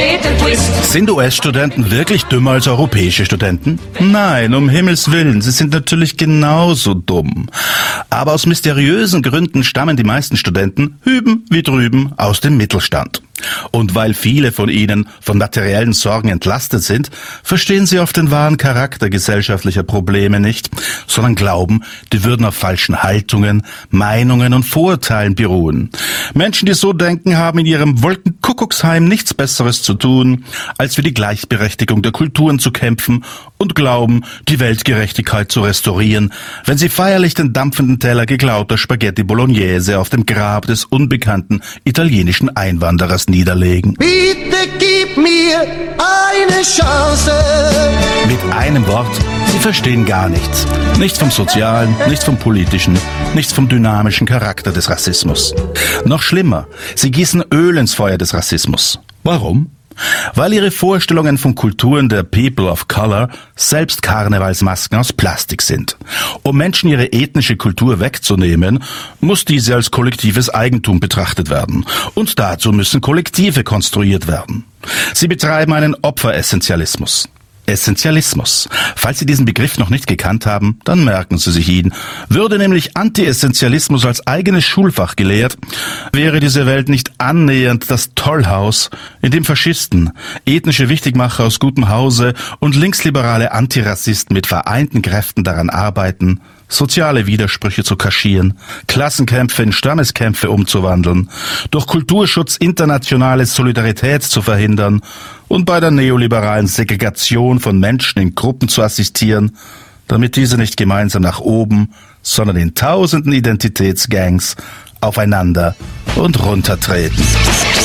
Sind US-Studenten wirklich dümmer als europäische Studenten? Nein, um Himmels Willen, sie sind natürlich genauso dumm. Aber aus mysteriösen Gründen stammen die meisten Studenten hüben wie drüben aus dem Mittelstand. Und weil viele von ihnen von materiellen Sorgen entlastet sind, verstehen sie oft den wahren Charakter gesellschaftlicher Probleme nicht, sondern glauben, die würden auf falschen Haltungen, Meinungen und Vorurteilen beruhen. Menschen, die so denken, haben in ihrem Wolkenkuckucksheim nichts Besseres zu tun, als für die Gleichberechtigung der Kulturen zu kämpfen und glauben, die Weltgerechtigkeit zu restaurieren, wenn sie feierlich den dampfenden Teller geklauter Spaghetti Bolognese auf dem Grab des unbekannten italienischen Einwanderers niederlegen. Bitte gib mir eine Chance. Mit einem Wort, sie verstehen gar nichts. Nichts vom Sozialen, nichts vom Politischen, nichts vom dynamischen Charakter des Rassismus. Noch schlimmer, sie gießen Öl ins Feuer des Rassismus. Warum? Weil ihre Vorstellungen von Kulturen der People of Color selbst Karnevalsmasken aus Plastik sind. Um Menschen ihre ethnische Kultur wegzunehmen, muss diese als kollektives Eigentum betrachtet werden. Und dazu müssen Kollektive konstruiert werden. Sie betreiben einen Opferessentialismus. Essentialismus. Falls Sie diesen Begriff noch nicht gekannt haben, dann merken Sie sich ihn. Würde nämlich Anti-Essentialismus als eigenes Schulfach gelehrt, wäre diese Welt nicht annähernd das Tollhaus, in dem Faschisten, ethnische Wichtigmacher aus gutem Hause und linksliberale Antirassisten mit vereinten Kräften daran arbeiten, soziale Widersprüche zu kaschieren, Klassenkämpfe in Stammeskämpfe umzuwandeln, durch Kulturschutz internationale Solidarität zu verhindern und bei der neoliberalen Segregation von Menschen in Gruppen zu assistieren, damit diese nicht gemeinsam nach oben, sondern in tausenden Identitätsgangs aufeinander und runtertreten.